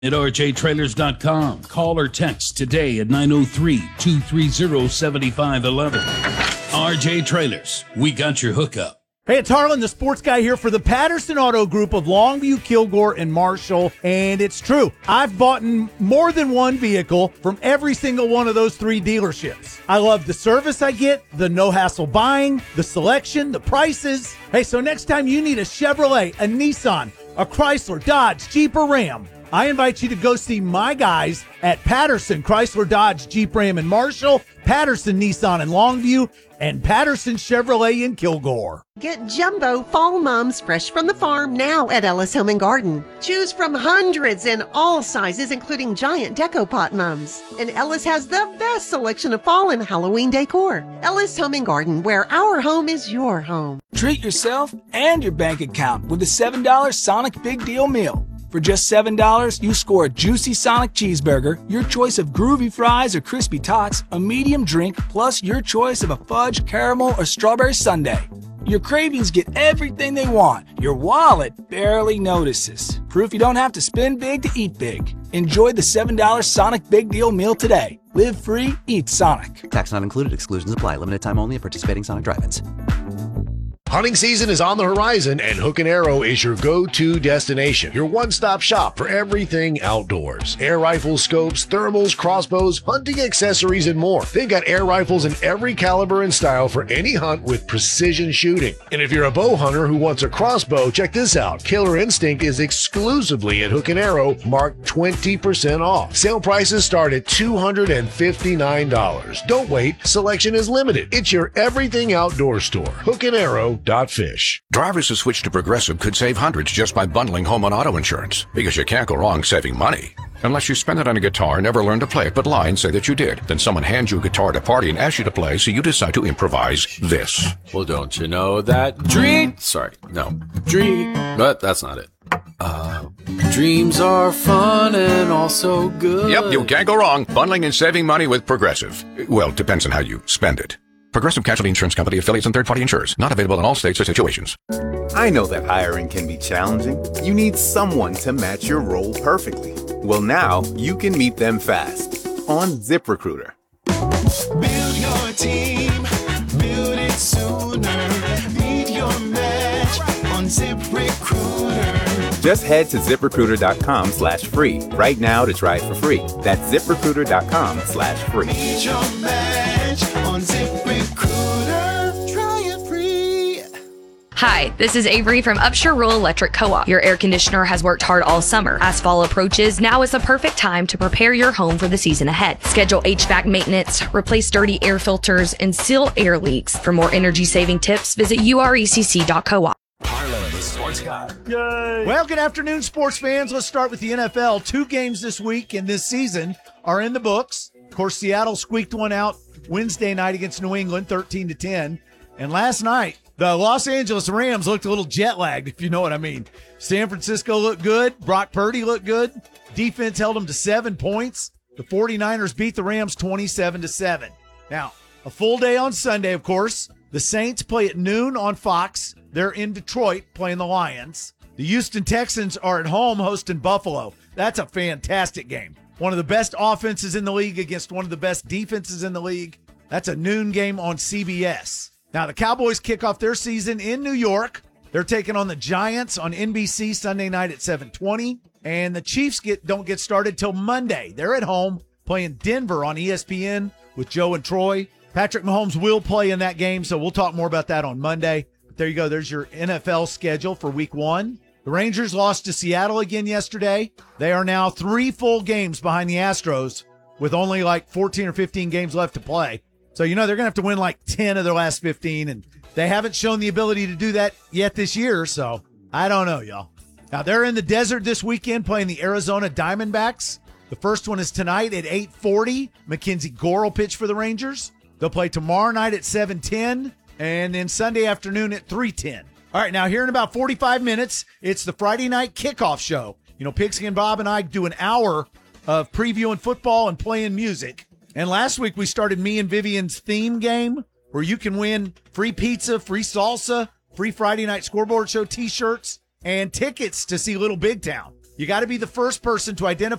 at rjtrailers.com. Call or text today at 903-230-7511. RJ Trailers, we got your hookup. Hey, it's Harlan, the sports guy here for the Patterson Auto Group of Longview, Kilgore, and Marshall. And it's true, I've bought more than one vehicle from every single one of those three dealerships. I love the service I get, the no-hassle buying, the selection, the prices. Hey, so next time you need a Chevrolet, a Nissan, a Chrysler, Dodge, Jeep, or Ram, I invite you to go see my guys at Patterson, Chrysler, Dodge, Jeep, Ram, and Marshall, Patterson, Nissan, and Longview, and Patterson Chevrolet in Kilgore. Get jumbo fall mums fresh from the farm now at Ellis Home and Garden. Choose from hundreds in all sizes, including giant deco pot mums. And Ellis has the best selection of fall and Halloween decor. Ellis Home and Garden, where our home is your home. Treat yourself and your bank account with the $7 Sonic Big Deal Meal. For just $7, you score a juicy Sonic cheeseburger, your choice of groovy fries or crispy tots, a medium drink, plus your choice of a fudge, caramel, or strawberry sundae. Your cravings get everything they want. Your wallet barely notices. Proof you don't have to spend big to eat big. Enjoy the $7 Sonic Big Deal Meal today. Live free, eat Sonic. Tax not included. Exclusions apply. Limited time only at participating Sonic drive-ins. Hunting season is on the horizon, and Hook & Arrow is your go-to destination. Your one-stop shop for everything outdoors. Air rifles, scopes, thermals, crossbows, hunting accessories, and more. They've got air rifles in every caliber and style for any hunt with precision shooting. And if you're a bow hunter who wants a crossbow, check this out. Killer Instinct is exclusively at Hook & Arrow, marked 20% off. Sale prices start at $259. Don't wait. Selection is limited. It's your everything outdoor store. Hook & Arrow. Fish. Drivers who switch to Progressive could save hundreds just by bundling home and auto insurance, because you can't go wrong saving money. Unless you spend it on a guitar and never learn to play it but lie and say that you did. Then someone hands you a guitar at a party and asks you to play, so you decide to improvise this. Well, don't you know that but that's not it. Dreams are fun and also good. Yep, you can't go wrong bundling and saving money with Progressive. Well, depends on how you spend it. Progressive Casualty Insurance Company, affiliates, and third-party insurers. Not available in all states or situations. I know that hiring can be challenging. You need someone to match your role perfectly. Well, now you can meet them fast on ZipRecruiter. Build your team. Build it sooner. Meet your match on ZipRecruiter. Just head to ZipRecruiter.com/free right now to try it for free. That's ZipRecruiter.com/free. Meet your match on ZipRecruiter. Try it free. Hi, this is Avery from Upshur Rural Electric Co-op. Your air conditioner has worked hard all summer. As fall approaches, now is the perfect time to prepare your home for the season ahead. Schedule HVAC maintenance, replace dirty air filters, and seal air leaks. For more energy-saving tips, visit urecc.coop. Harlan, the sports guy. Yay. Well, good afternoon, sports fans. Let's start with the NFL. 2 games this week and this season are in the books. Of course, Seattle squeaked one out Wednesday night against New England, 13-10. And last night, the Los Angeles Rams looked a little jet-lagged, if you know what I mean. San Francisco looked good. Brock Purdy looked good. Defense held them to 7 points. The 49ers beat the Rams 27-7. Now, a full day on Sunday, of course. The Saints play at noon on Fox. They're in Detroit playing the Lions. The Houston Texans are at home hosting Buffalo. That's a fantastic game. One of the best offenses in the league against one of the best defenses in the league. That's a noon game on CBS. Now, the Cowboys kick off their season in New York. They're taking on the Giants on NBC Sunday night at 7:20. And the Chiefs don't get started till Monday. They're at home playing Denver on ESPN with Joe and Troy. Patrick Mahomes will play in that game, so we'll talk more about that on Monday. But there you go. There's your NFL schedule for week 1. The Rangers lost to Seattle again yesterday. They are now 3 full games behind the Astros with only like 14 or 15 games left to play. So, they're going to have to win like 10 of their last 15, and they haven't shown the ability to do that yet this year, so I don't know, y'all. Now, they're in the desert this weekend playing the Arizona Diamondbacks. The first one is tonight at 8:40. Mackenzie Gore will pitch for the Rangers. They'll play tomorrow night at 7:10, and then Sunday afternoon at 3:10. All right, now here in about 45 minutes, it's the Friday night kickoff show. Pixie and Bob and I do an hour of previewing football and playing music. And last week we started me and Vivian's theme game where you can win free pizza, free salsa, free Friday night scoreboard show t-shirts, and tickets to see Little Big Town. You got to be the first person to identify